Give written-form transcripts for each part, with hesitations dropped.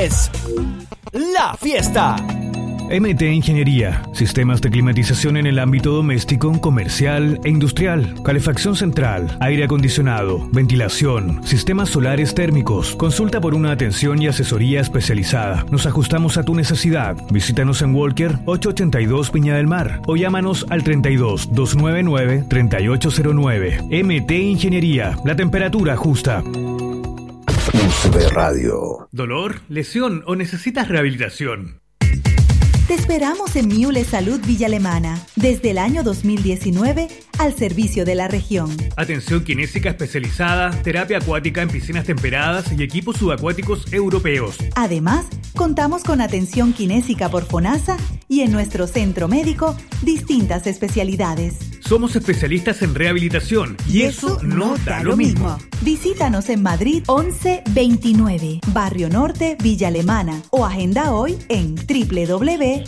es La Fiesta. MT Ingeniería, sistemas de climatización en el ámbito doméstico, comercial e industrial, calefacción central, aire acondicionado, ventilación, sistemas solares térmicos. Consulta por una atención y asesoría especializada. Nos ajustamos a tu necesidad. Visítanos en Walker 882 Viña del Mar o llámanos al 32 299 3809. MT Ingeniería, la temperatura justa. UCB Radio. ¿Dolor, lesión o necesitas rehabilitación? Te esperamos en Miule Salud Villa Alemana, desde el año 2019 al servicio de la región. Atención kinésica especializada, terapia acuática en piscinas temperadas y equipos subacuáticos europeos. Además, contamos con atención kinésica por FONASA y en nuestro centro médico, distintas especialidades. Somos especialistas en rehabilitación y eso no da lo mismo. Visítanos en Madrid 1129, Barrio Norte, Villa Alemana o agenda hoy en www.miule.cl.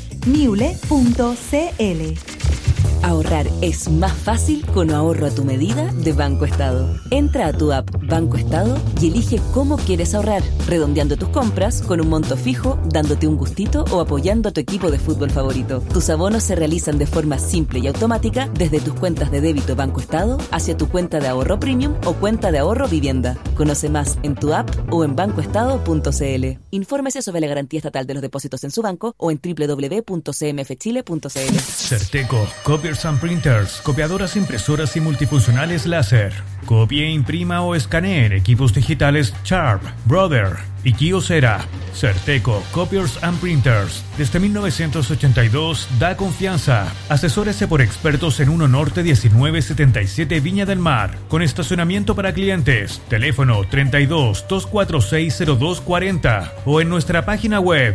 Ahorrar es más fácil con ahorro a tu medida de Banco Estado. Entra a tu app Banco Estado y elige cómo quieres ahorrar, redondeando tus compras con un monto fijo, dándote un gustito o apoyando a tu equipo de fútbol favorito. Tus abonos se realizan de forma simple y automática desde tus cuentas de débito Banco Estado hacia tu cuenta de ahorro premium o cuenta de ahorro vivienda. Conoce más en tu app o en bancoestado.cl. Infórmese sobre la garantía estatal de los depósitos en su banco o en www.cmfchile.cl. Certeco, Copiers and Printers, copiadoras, impresoras y multifuncionales láser. Copie, imprima o escanee en equipos digitales Sharp, Brother y Kyocera. Certeco, Copiers and Printers. Desde 1982 da confianza. Asesórese por expertos en 1 Norte 1977 Viña del Mar, con estacionamiento para clientes. Teléfono 32 246 0240 o en nuestra página web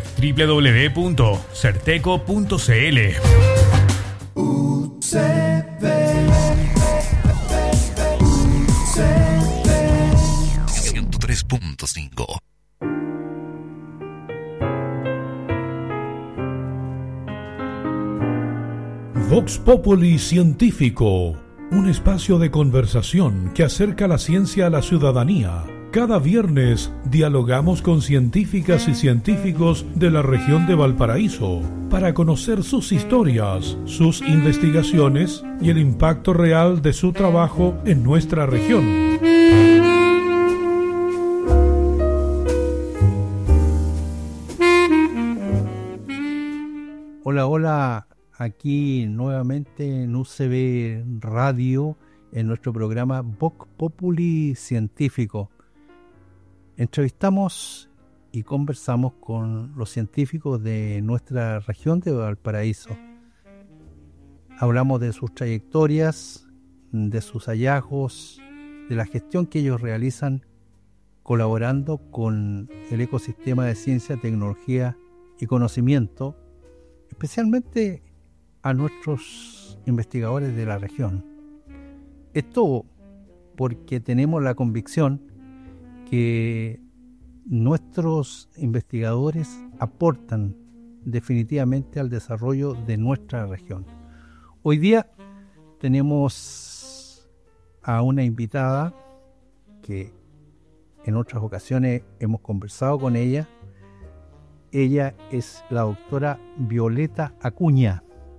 www.certeco.cl. UCB 103.5. Vox Populi Científico, un espacio de conversación que acerca la ciencia a la ciudadanía. Cada viernes dialogamos con científicas y científicos de la región de Valparaíso para conocer sus historias, sus investigaciones y el impacto real de su trabajo en nuestra región. Hola, hola, aquí nuevamente en UCB Radio, en nuestro programa Vox Populi Científico. Entrevistamos y conversamos con los científicos de nuestra región de Valparaíso. Hablamos de sus trayectorias, de sus hallazgos, de la gestión que ellos realizan colaborando con el ecosistema de ciencia, tecnología y conocimiento, especialmente a nuestros investigadores de la región. Esto porque tenemos la convicción que nuestros investigadores aportan definitivamente al desarrollo de nuestra región. Hoy día tenemos a una invitada que en otras ocasiones hemos conversado con ella. Ella es la doctora Violeta Acuña.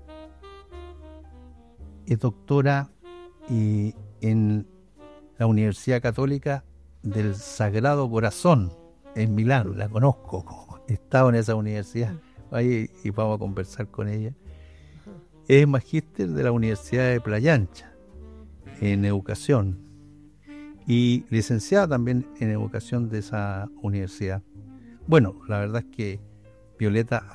Es doctora en la Universidad Católica del Sagrado Corazón en Milán. La conozco, he estado en esa universidad ahí y vamos a conversar con ella. Es magíster de la Universidad de Playa Ancha en educación y licenciada también en educación de esa universidad. Bueno, la verdad es que Violeta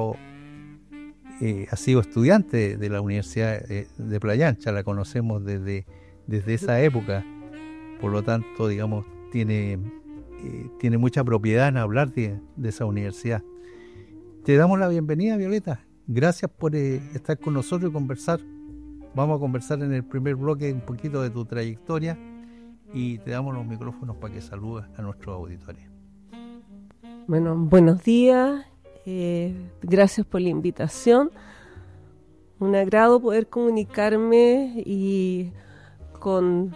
ha sido estudiante de la Universidad de Playa Ancha, la conocemos desde esa época, por lo tanto, digamos, tiene mucha propiedad en hablar de esa universidad. Te damos la bienvenida, Violeta. Gracias por estar con nosotros y conversar. Vamos a conversar en el primer bloque un poquito de tu trayectoria y te damos los micrófonos para que saludes a nuestros auditores. Bueno, buenos días. Gracias por la invitación. Un agrado poder comunicarme y con,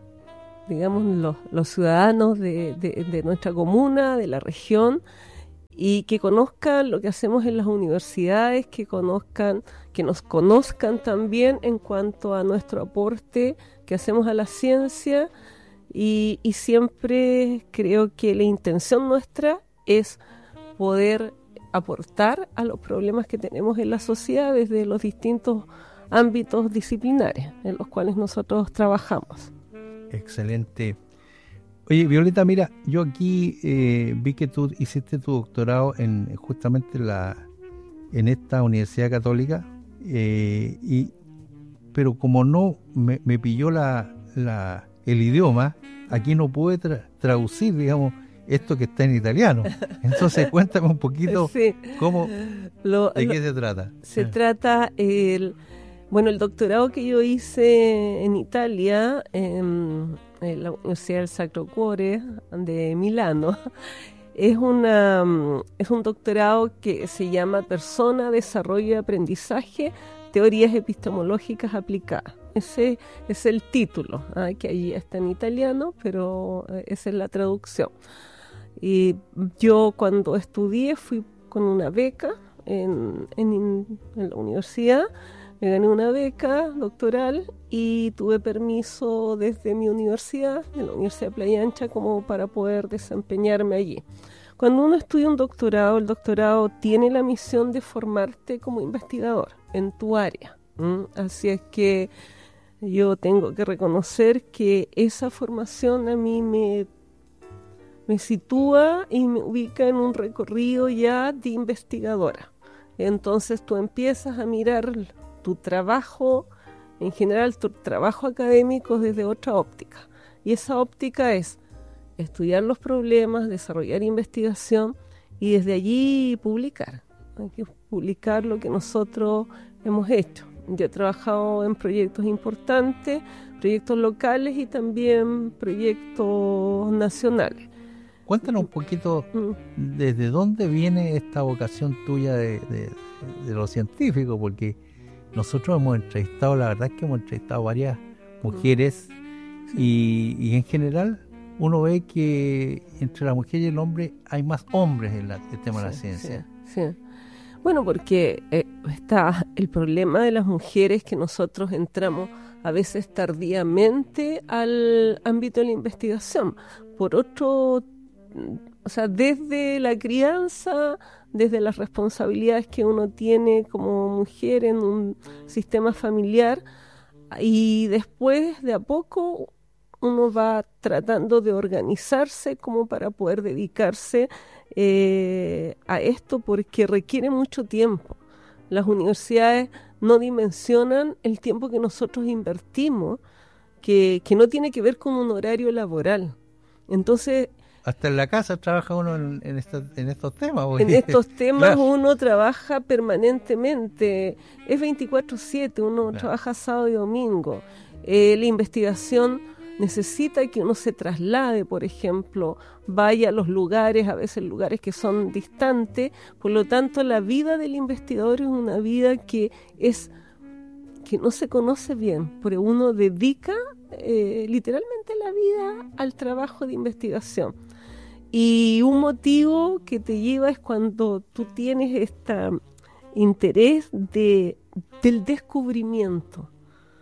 digamos, los ciudadanos de nuestra comuna, de la región, y que conozcan lo que hacemos en las universidades, que nos conozcan también en cuanto a nuestro aporte que hacemos a la ciencia, y siempre creo que la intención nuestra es poder aportar a los problemas que tenemos en la sociedad desde los distintos ámbitos disciplinares en los cuales nosotros trabajamos. Excelente. Oye, Violeta, mira, yo aquí vi que tú hiciste tu doctorado en justamente en esta Universidad Católica, pero como no me pilló el idioma, aquí no pude traducir, digamos, esto que está en italiano. Entonces, cuéntame un poquito sí. ¿De qué se trata? Se trata el doctorado que yo hice en Italia, en la Universidad del Sacro Cuore de Milano, es un doctorado que se llama Persona, Desarrollo y Aprendizaje, Teorías Epistemológicas Aplicadas. Ese es el título, que allí está en italiano, pero esa es la traducción. Y yo cuando estudié fui con una beca en la universidad, me gané una beca doctoral y tuve permiso desde mi universidad, de la Universidad de Playa Ancha, como para poder desempeñarme allí. Cuando uno estudia un doctorado, el doctorado tiene la misión de formarte como investigador en tu área. Así es que yo tengo que reconocer que esa formación a mí me sitúa y me ubica en un recorrido ya de investigadora. Entonces tú empiezas a mirar tu trabajo, en general tu trabajo académico desde otra óptica. Y esa óptica es estudiar los problemas, desarrollar investigación y desde allí publicar. Hay que publicar lo que nosotros hemos hecho. Yo he trabajado en proyectos importantes, proyectos locales y también proyectos nacionales. Cuéntanos un poquito desde dónde viene esta vocación tuya de lo científico, porque nosotros hemos entrevistado, la verdad es que hemos entrevistado varias mujeres y en general uno ve que entre la mujer y el hombre hay más hombres en el tema de la ciencia. Sí. Bueno, porque está el problema de las mujeres, que nosotros entramos a veces tardíamente al ámbito de la investigación. Por otro, o sea, desde la crianza, desde las responsabilidades que uno tiene como mujer en un sistema familiar, y después de a poco uno va tratando de organizarse como para poder dedicarse a esto, porque requiere mucho tiempo. Las universidades no dimensionan el tiempo que nosotros invertimos, que no tiene que ver con un horario laboral. Entonces, hasta en la casa trabaja uno en estos temas. En estos temas claro. Uno trabaja permanentemente, es 24/7, uno trabaja sábado y domingo. La investigación necesita que uno se traslade, por ejemplo, vaya a los lugares, a veces lugares que son distantes. Por lo tanto, la vida del investigador es una vida que no se conoce bien, porque uno dedica literalmente la vida al trabajo de investigación. Y un motivo que te lleva es cuando tú tienes este interés del descubrimiento.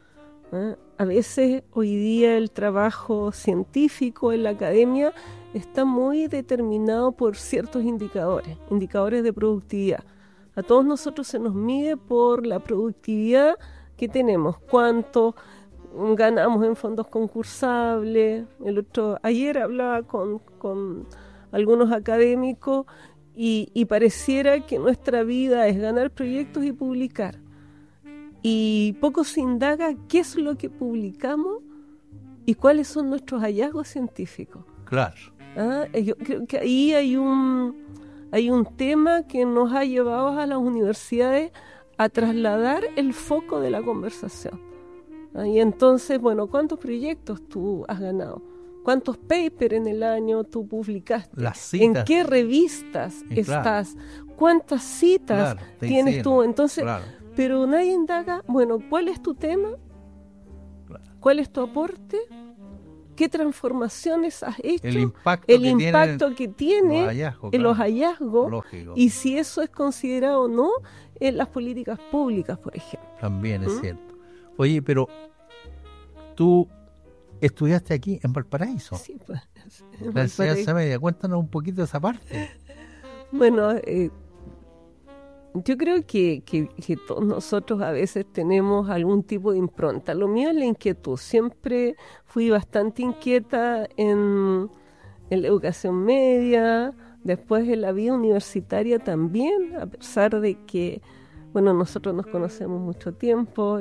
A veces hoy día el trabajo científico en la academia está muy determinado por ciertos indicadores de productividad. A todos nosotros se nos mide por la productividad que tenemos, cuánto ganamos en fondos concursables. Ayer hablaba con algunos académicos y pareciera que nuestra vida es ganar proyectos y publicar. Y poco se indaga qué es lo que publicamos y cuáles son nuestros hallazgos científicos. Claro. Yo creo que ahí hay un tema que nos ha llevado a las universidades a trasladar el foco de la conversación. Y entonces, bueno, ¿cuántos proyectos tú has ganado? ¿Cuántos papers en el año tú publicaste? Las citas. ¿En qué revistas estás? ¿Cuántas citas tienes tú? Entonces, pero nadie indaga, bueno, ¿cuál es tu tema? ¿Cuál es tu aporte? qué transformaciones has hecho, el impacto que tiene en los hallazgos, lógico. Y si eso es considerado o no en las políticas públicas, por ejemplo. También es cierto. Oye, pero tú estudiaste aquí en Valparaíso. Sí, pues. La enseñanza media. Cuéntanos un poquito de esa parte. Bueno, yo creo que todos nosotros a veces tenemos algún tipo de impronta. Lo mío es la inquietud. Siempre fui bastante inquieta en la educación media, después en la vida universitaria también, a pesar de que, bueno, nosotros nos conocemos mucho tiempo.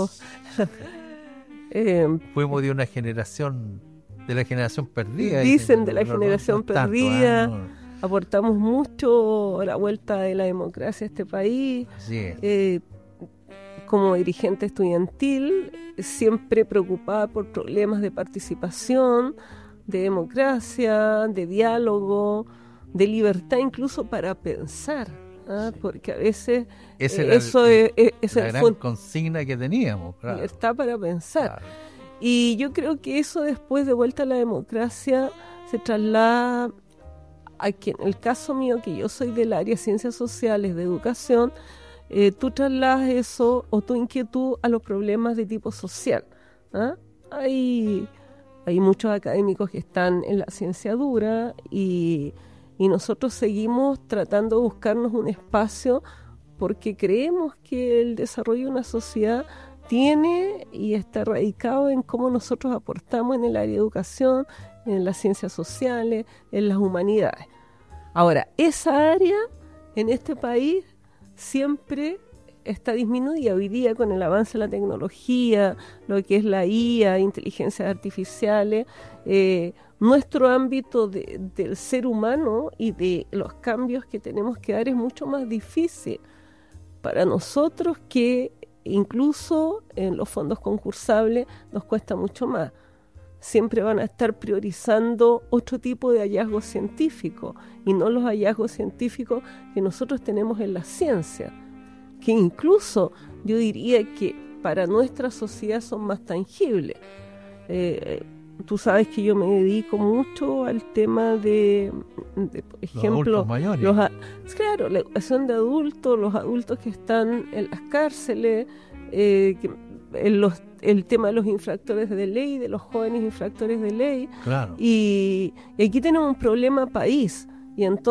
Fuimos de una generación, de la generación perdida. Dicen de la generación perdida. Aportamos mucho a la vuelta de la democracia a este país. Así es. Como dirigente estudiantil, siempre preocupada por problemas de participación, de democracia, de diálogo, de libertad incluso para pensar, porque a veces esa es la gran consigna que teníamos. Claro. Libertad para pensar. Claro. Y yo creo que eso después de vuelta a la democracia se traslada a que en el caso mío, que yo soy del área de ciencias sociales, de educación, tú trasladas eso o tu inquietud a los problemas de tipo social. Hay muchos académicos que están en la ciencia dura y nosotros seguimos tratando de buscarnos un espacio porque creemos que el desarrollo de una sociedad tiene y está radicado en cómo nosotros aportamos en el área de educación, en las ciencias sociales, en las humanidades. Ahora, esa área en este país siempre está disminuida. Hoy día, con el avance de la tecnología, lo que es la IA, inteligencias artificiales, nuestro ámbito del ser humano y de los cambios que tenemos que dar es mucho más difícil para nosotros, que incluso en los fondos concursables nos cuesta mucho más. Siempre van a estar priorizando otro tipo de hallazgos científicos y no los hallazgos científicos que nosotros tenemos en la ciencia, que incluso yo diría que para nuestra sociedad son más tangibles. Tú sabes que yo me dedico mucho al tema de por ejemplo, los adultos mayores. Claro, la educación de adultos, los adultos que están en las cárceles, el tema de los infractores de ley, de los jóvenes infractores de ley. Claro. Y aquí tenemos un problema país, y entonces